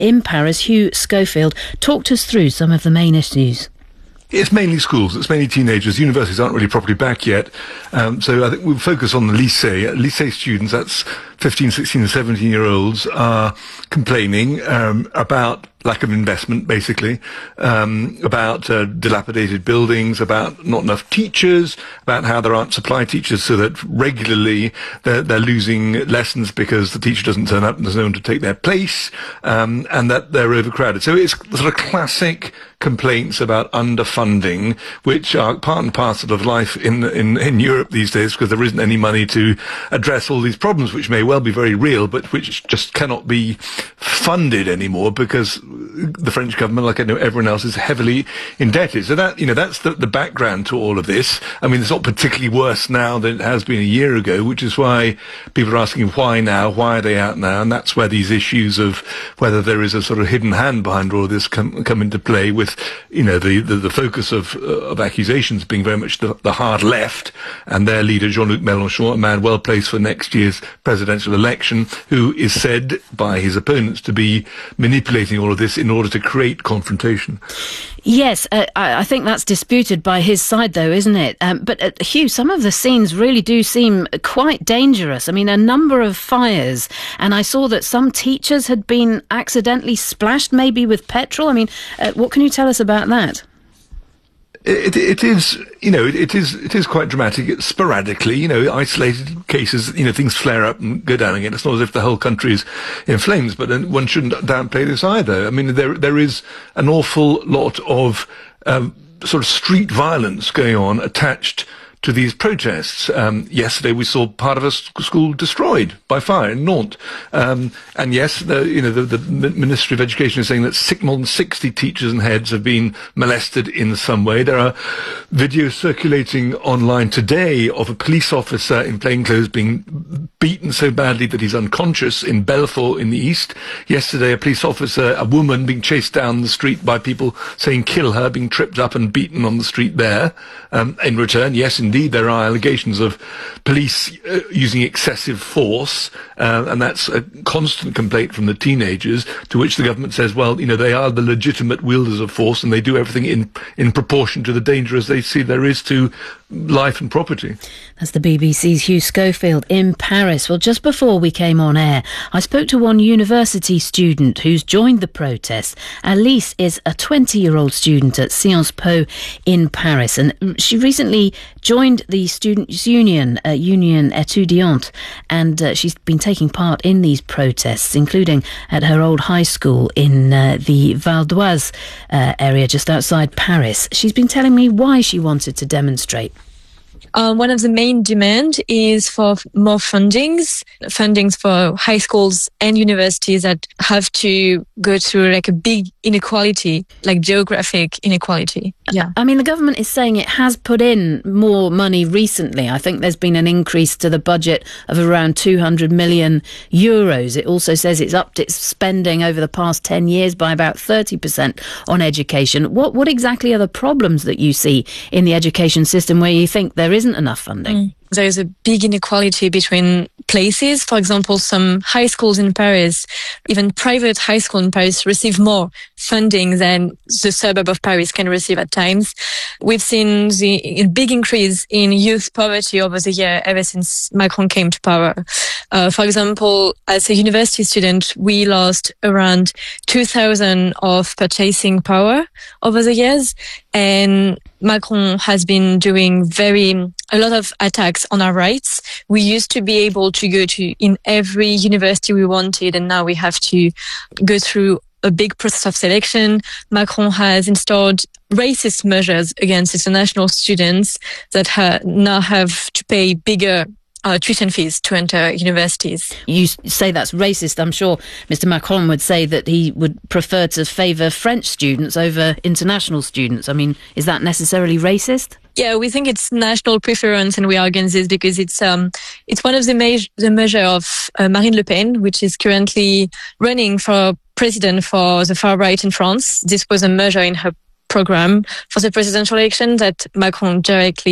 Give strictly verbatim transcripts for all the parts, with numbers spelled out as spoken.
in Paris, Hugh Schofield, talked us through some of the main issues. It's mainly schools, it's mainly teenagers. Universities aren't really properly back yet. Um, so I think we'll focus on the lycée. Lycée students, that's fifteen, sixteen and seventeen year olds, are complaining um, about lack of investment, basically, um, about uh, dilapidated buildings, about not enough teachers, about how there aren't supply teachers, so that regularly they're, they're losing lessons because the teacher doesn't turn up and there's no one to take their place, um, and that they're overcrowded. So it's sort of classic complaints about underfunding, which are part and parcel of life in, in, in Europe these days, because there isn't any money to address all these problems, which may well be very real, but which just cannot be funded anymore because the French government, like I know everyone else, is heavily indebted. So that, you know, that's the, the background to all of this. I mean, it's not particularly worse now than it has been a year ago, which is why people are asking why now, why are they out now? And that's where these issues of whether there is a sort of hidden hand behind all of this come, come into play, with, you know, the, the, the focus of, uh, of accusations being very much the, the hard left, and their leader, Jean-Luc Mélenchon, a man well placed for next year's presidential election, who is said by his opponents to be manipulating all of this in order to create confrontation. Yes, uh, I, I think that's disputed by his side, though, isn't it? Um, but, uh, Hugh, some of the scenes really do seem quite dangerous. I mean, a number of fires, and I saw that some teachers had been accidentally splashed, maybe with petrol. I mean, uh, what can you tell us about that? It, it is, you know, it, it is, it is quite dramatic. It's sporadically, you know, isolated cases, you know, things flare up and go down again. It's not as if the whole country is in flames, but one shouldn't downplay this either. I mean, there, there is an awful lot of, um, sort of street violence going on attached to these protests. Um, yesterday we saw part of a school destroyed by fire in Nantes. Um, and yes, the, you know, the, the Ministry of Education is saying that six, more than sixty teachers and heads have been molested in some way. There are videos circulating online today of a police officer in plainclothes being beaten so badly that he's unconscious in Belfort in the east. Yesterday, a police officer, a woman, being chased down the street by people saying kill her, being tripped up and beaten on the street there. Um, in return, yes, in Indeed, there are allegations of police uh, using excessive force, uh, and that's a constant complaint from the teenagers, to which the government says, well, you know, they are the legitimate wielders of force and they do everything in, in proportion to the danger as they see there is to life and property. That's the B B C's Hugh Schofield in Paris. Well, just before we came on air, I spoke to one university student who's joined the protest. Alice is a twenty-year-old student at Sciences Po in Paris, and she recently joined the Students' Union, uh, Union Étudiante, and uh, she's been taking part in these protests, including at her old high school in uh, the Val d'Oise uh, area just outside Paris. She's been telling me why she wanted to demonstrate. Um, one of the main demands is for more fundings, fundings for high schools and universities that have to go through like a big inequality, like geographic inequality. Yeah. I mean, the government is saying it has put in more money recently. I think there's been an increase to the budget of around two hundred million euros. It also says it's upped its spending over the past ten years by about thirty percent on education. What, what exactly are the problems that you see in the education system where you think there is isn't enough funding? Mm. There is a big inequality between places. For example, some high schools in Paris, even private high school in Paris, receive more funding than the suburb of Paris can receive at times. We've seen the big increase in youth poverty over the year ever since Macron came to power. Uh, for example, as a university student, we lost around two thousand of purchasing power over the years, and Macron has been doing very a lot of attacks on our rights. We used to be able to go to in every university we wanted, and now we have to go through a big process of selection. Macron has installed racist measures against international students that ha- now have to pay bigger Uh, tuition fees to enter universities. You say that's racist. I'm sure Mister Macron would say that he would prefer to favour French students over international students. I mean, is that necessarily racist? Yeah, we think it's national preference, and we are against this because it's um it's one of the me- the measure of uh, Marine Le Pen, which is currently running for president for the far right in France. This was a measure in her program for the presidential election that Macron directly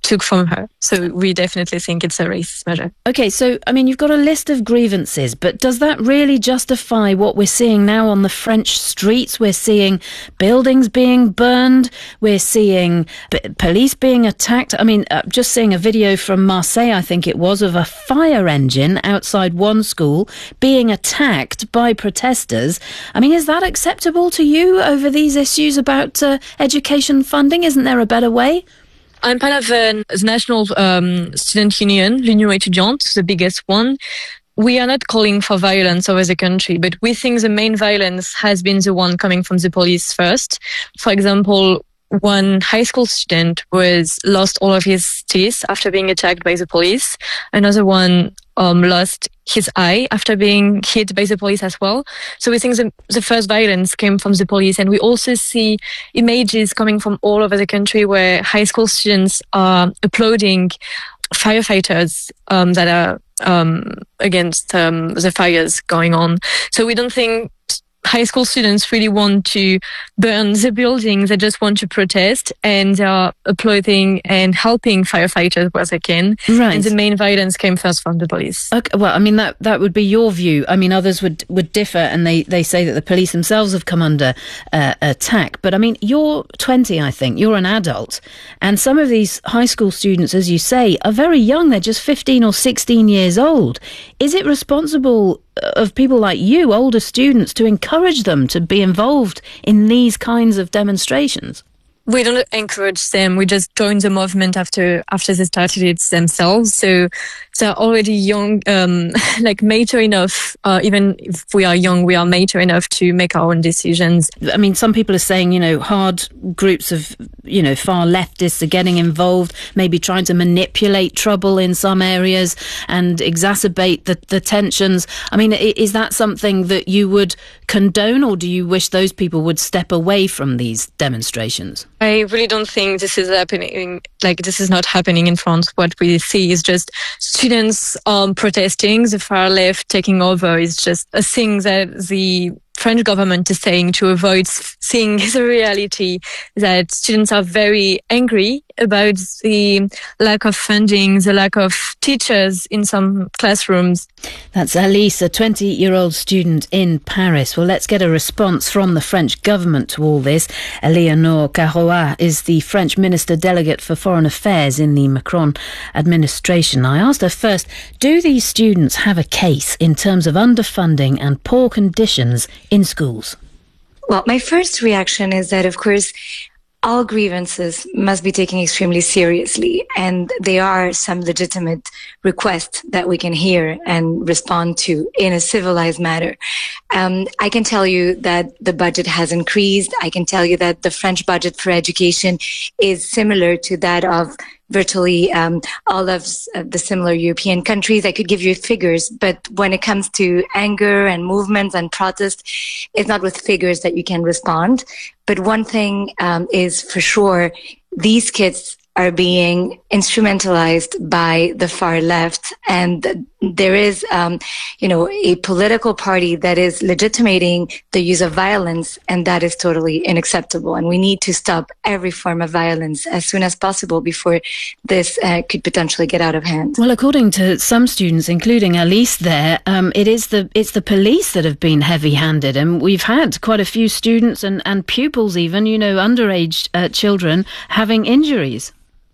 took from her. So we definitely think it's a racist measure. Okay, so, I mean, you've got a list of grievances, but does that really justify what we're seeing now on the French streets? We're seeing buildings being burned, we're seeing p- police being attacked. I mean, uh, just seeing a video from Marseille, I think it was, of a fire engine outside one school being attacked by protesters. I mean, is that acceptable to you over these issues about uh, education funding? Isn't there a better way? I'm part of a national um, student union, l'Union étudiante, the biggest one. We are not calling for violence over the country, but we think the main violence has been the one coming from the police first. For example, one high school student was lost all of his teeth after being attacked by the police. Another one um, lost his eye after being hit by the police as well. So we think the, the first violence came from the police. And we also see images coming from all over the country where high school students are applauding firefighters um, that are um, against um, the fires going on. So we don't think high school students really want to burn the building. They just want to protest, and they are applauding and helping firefighters where they can. Right. And the main violence came first from the police. Okay, well, I mean, that, that would be your view. I mean, others would, would differ, and they, they say that the police themselves have come under uh, attack. But I mean, you're twenty, I think. You're an adult. And some of these high school students, as you say, are very young. They're just fifteen or sixteen years old. Is it responsible of people like you, older students, to encourage them to be involved in these kinds of demonstrations? We don't encourage them. We just join the movement after after they started it themselves. So they're already young, um, like mature enough. Uh, even if we are young, we are mature enough to make our own decisions. I mean, some people are saying, you know, hard groups of, you know, far leftists are getting involved, maybe trying to manipulate trouble in some areas and exacerbate the, the tensions. I mean, is that something that you would condone, or do you wish those people would step away from these demonstrations? I really don't think this is happening. Like, this is not happening in France. What we see is just students um, protesting, the far left taking over. Is just a thing that the French government is saying to avoid seeing the reality that students are very angry about the lack of funding, the lack of teachers in some classrooms. That's Alice, a twenty-year-old student in Paris. Well, let's get a response from the French government to all this. Eleonore Carroat is the French Minister Delegate for Foreign Affairs in the Macron administration. I asked her first, do these students have a case in terms of underfunding and poor conditions in schools? Well, my first reaction is that, of course, all grievances must be taken extremely seriously, and there are some legitimate requests that we can hear and respond to in a civilized manner. Um, I can tell you that the budget has increased. I can tell you that the French budget for education is similar to that of virtually um, all of the similar European countries. I could give you figures, but when it comes to anger and movements and protest, it's not with figures that you can respond. But one thing um, is for sure, these kids are being instrumentalized by the far left, and there is, um, you know, a political party that is legitimating the use of violence, and that is totally unacceptable. And we need to stop every form of violence as soon as possible before this uh, could potentially get out of hand. Well, according to some students, including Alice there, um, it is the it's the police that have been heavy-handed, and we've had quite a few students and, and pupils even, you know, underage uh, children having injuries.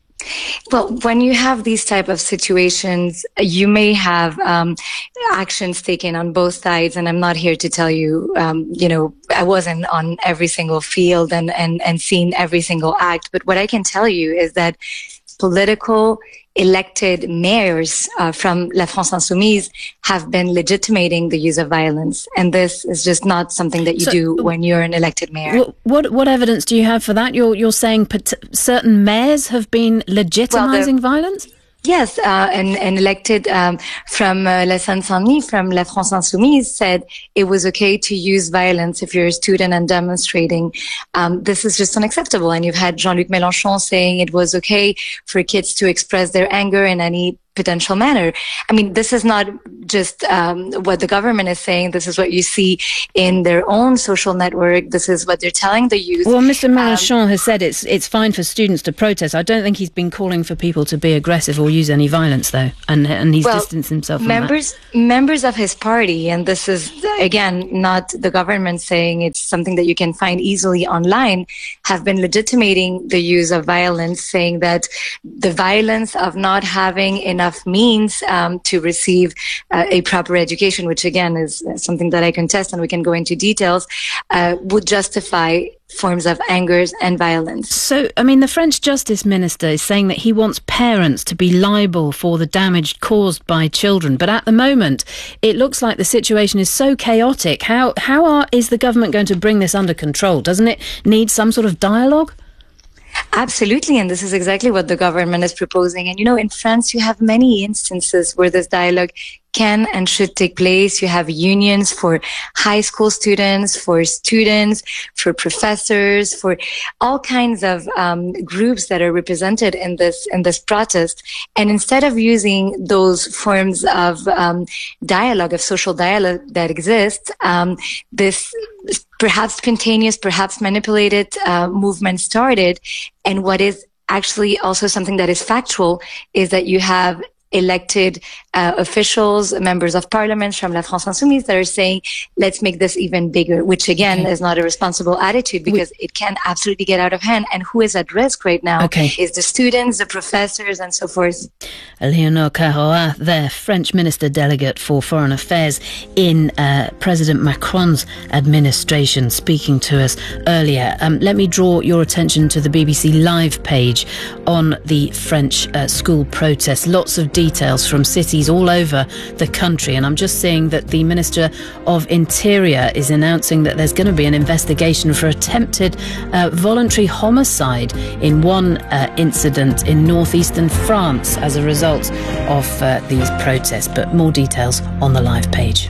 Well, when you have these type of situations, you may have um, actions taken on both sides, and I'm not here to tell you, um, you know, I wasn't on every single field and, and, and seen every single act, but what I can tell you is that political elected mayors uh, from La France Insoumise have been legitimating the use of violence. And this is just not something that you so, do when you're an elected mayor. What, what what evidence do you have for that? You're, you're saying pat- certain mayors have been legitimizing well, violence? Yes, uh, an, an elected um, from uh, La Seine-Saint-Denis, from La France Insoumise, said it was okay to use violence if you're a student and demonstrating. Um, this is just unacceptable. And you've had Jean-Luc Mélenchon saying it was okay for kids to express their anger in any potential manner. I mean, this is not just um, what the government is saying. This is what you see in their own social network. This is what they're telling the youth. Well, Mister Mélenchon um, has said it's it's fine for students to protest. I don't think he's been calling for people to be aggressive or use any violence, though, and and he's well, distanced himself from members, that. Members of his party, and this is, again, not the government saying, it's something that you can find easily online, have been legitimating the use of violence, saying that the violence of not having enough means um, to receive uh, a proper education, which again is something that I contest, and we can go into details, uh, would justify forms of anger and violence. So, I mean, the French Justice Minister is saying that he wants parents to be liable for the damage caused by children. But at the moment, it looks like the situation is so chaotic. How how are, is the government going to bring this under control? Doesn't it need some sort of dialogue? Absolutely, and this is exactly what the government is proposing. And, you know, in France, you have many instances where this dialogue can and should take place. You have unions for high school students, for students, for professors, for all kinds of um, groups that are represented in this in this protest. And instead of using those forms of um, dialogue, of social dialogue that exist, um, this perhaps spontaneous, perhaps manipulated uh, movement started. And what is actually also something that is factual is that you have elected uh, officials, members of parliament from La France Insoumise that are saying, let's make this even bigger, which again okay. is not a responsible attitude, because we- it can absolutely get out of hand. And who is at risk right now okay. is the students, the professors, and so forth. Eleonore Carroat, the French Minister Delegate for Foreign Affairs in uh, President Macron's administration, speaking to us earlier. Um, let me draw your attention to the B B C Live page on the French uh, school protests. Lots of details from cities all over the country, and I'm just seeing that the Minister of Interior is announcing that there's going to be an investigation for attempted uh, voluntary homicide in one uh, incident in northeastern France as a result of uh, these protests. But more details on the Live page.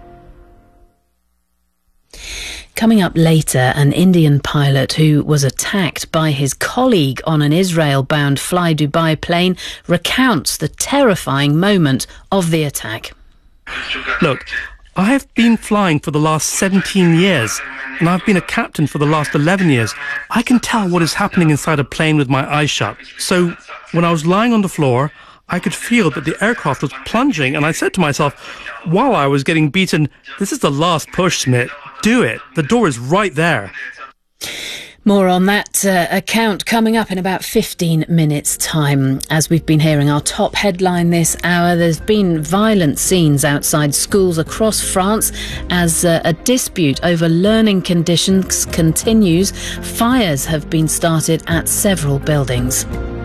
Coming up later, an Indian pilot who was attacked by his colleague on an Israel-bound Fly Dubai plane recounts the terrifying moment of the attack. Look, I have been flying for the last seventeen years, and I've been a captain for the last eleven years. I can tell what is happening inside a plane with my eyes shut. So when I was lying on the floor, I could feel that the aircraft was plunging, and I said to myself, while I was getting beaten, this is the last push, Smith. Do it. The door is right there. More on that uh, account coming up in about fifteen minutes' time. As we've been hearing, our top headline this hour, there's been violent scenes outside schools across France as uh, a dispute over learning conditions continues. Fires have been started at several buildings.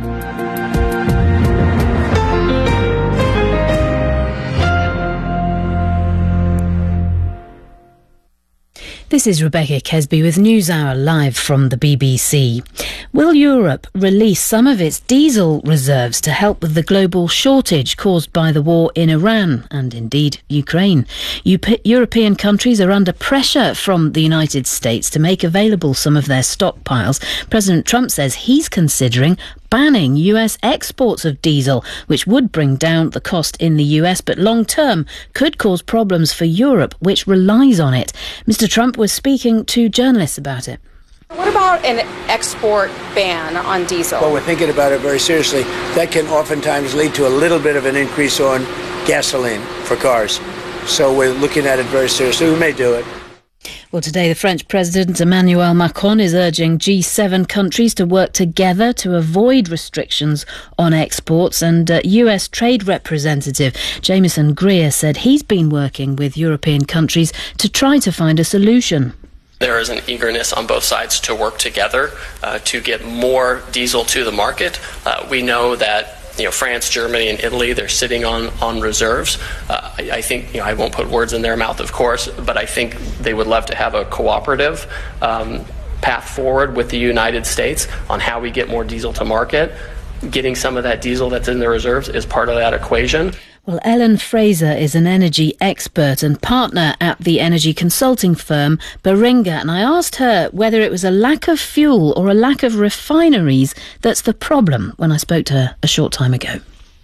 This is Rebecca Kesby with NewsHour live from the B B C. Will Europe release some of its diesel reserves to help with the global shortage caused by the war in Iran and indeed Ukraine? European countries are under pressure from the United States to make available some of their stockpiles. President Trump says he's considering banning U S exports of diesel, which would bring down the cost in the U S, but long term could cause problems for Europe, which relies on it. Mister Trump was speaking to journalists about it. What about an export ban on diesel? Well, we're thinking about it very seriously. That can oftentimes lead to a little bit of an increase on gasoline for cars. So we're looking at it very seriously. We may do it. Well, today the French President Emmanuel Macron is urging G seven countries to work together to avoid restrictions on exports, and uh, U S Trade Representative Jameson Greer said he's been working with European countries to try to find a solution. There is an eagerness on both sides to work together uh, to get more diesel to the market. Uh, we know that You know, France, Germany, and Italy, they're sitting on, on reserves. Uh, I, I think, you know, I won't put words in their mouth, of course, but I think they would love to have a cooperative um, path forward with the United States on how we get more diesel to market. Getting some of that diesel that's in the reserves is part of that equation. Well, Ellen Fraser is an energy expert and partner at the energy consulting firm Baringa, and I asked her whether it was a lack of fuel or a lack of refineries that's the problem when I spoke to her a short time ago.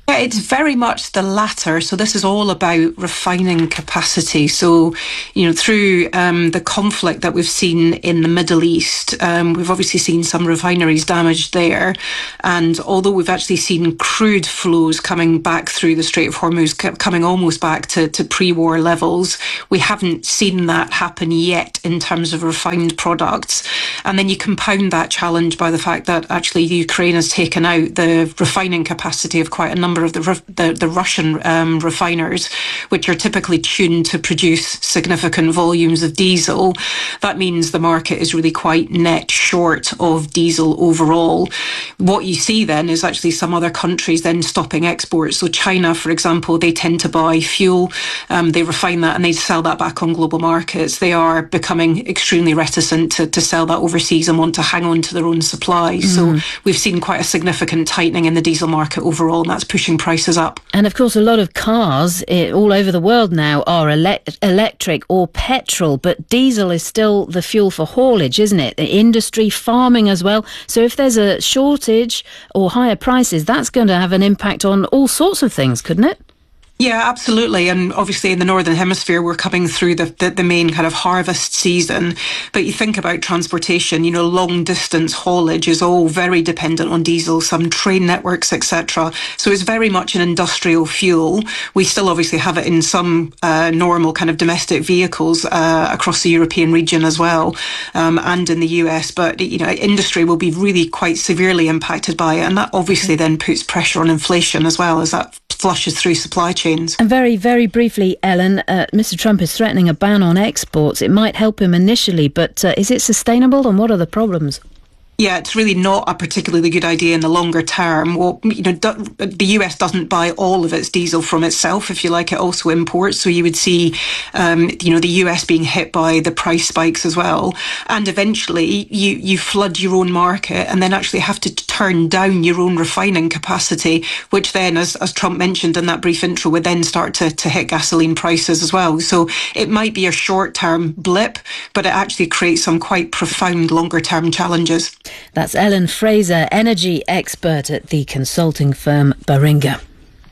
Yeah, it's very much the latter. So this is all about refining capacity. So, you know, through um, the conflict that we've seen in the Middle East, um, we've obviously seen some refineries damaged there. And although we've actually seen crude flows coming back through the Strait of Hormuz, coming almost back to, to pre-war levels, we haven't seen that happen yet in terms of refined products. And then you compound that challenge by the fact that actually Ukraine has taken out the refining capacity of quite a number of the the, the Russian um, refiners, which are typically tuned to produce significant volumes of diesel. That means the market is really quite net short of diesel overall. What you see then is actually some other countries then stopping exports. So China, for example, they tend to buy fuel, um, they refine that and they sell that back on global markets. They are becoming extremely reticent to, to sell that overseas and want to hang on to their own supply. Mm. So we've seen quite a significant tightening in the diesel market overall, and that's pushing prices up. And of course, a lot of cars eh, all over the world now are ele- electric or petrol, but diesel is still the fuel for haulage, isn't it? Industry, farming as well. So if there's a shortage or higher prices, that's going to have an impact on all sorts of things, couldn't it? Yeah, absolutely. And obviously in the Northern Hemisphere, we're coming through the, the, the main kind of harvest season. But you think about transportation, you know, long distance haulage is all very dependent on diesel, some train networks, et cetera. So it's very much an industrial fuel. We still obviously have it in some uh, normal kind of domestic vehicles uh, across the European region as well, um, and in the U S. But, you know, industry will be really quite severely impacted by it. And that obviously then puts pressure on inflation as well, as that flushes through supply chains. And very, very briefly, Ellen, uh, Mister Trump is threatening a ban on exports. It might help him initially, but uh, is it sustainable, and what are the problems? Yeah, it's really not a particularly good idea in the longer term. Well, you know, do, the U S doesn't buy all of its diesel from itself, if you like. It also imports. So you would see, um, you know, the U S being hit by the price spikes as well. And eventually you, you flood your own market and then actually have to turn down your own refining capacity, which then, as, as Trump mentioned in that brief intro, would then start to, to hit gasoline prices as well. So it might be a short-term blip, but it actually creates some quite profound longer-term challenges. That's Ellen Fraser, energy expert at the consulting firm Baringa.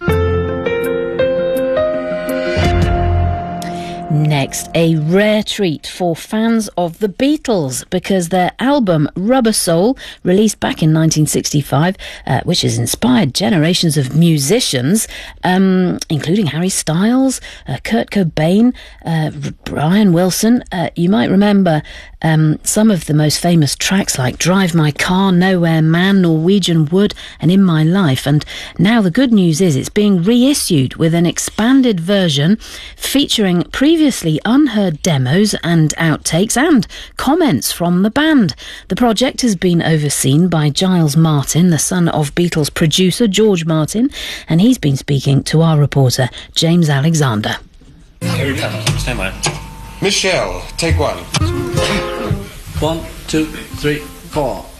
Next, a rare treat for fans of the Beatles, because their album Rubber Soul, released back in nineteen sixty-five, uh, which has inspired generations of musicians, um, including Harry Styles, uh, Kurt Cobain, uh, Brian Wilson. Uh, you might remember um, some of the most famous tracks like Drive My Car, Nowhere Man, Norwegian Wood, and In My Life. And now the good news is it's being reissued with an expanded version featuring previously unheard demos and outtakes and comments from the band. The project has been overseen by Giles Martin, the son of Beatles producer George Martin, and he's been speaking to our reporter James Alexander. Here we go. Stand by. Michelle, take one. One, two, three, four.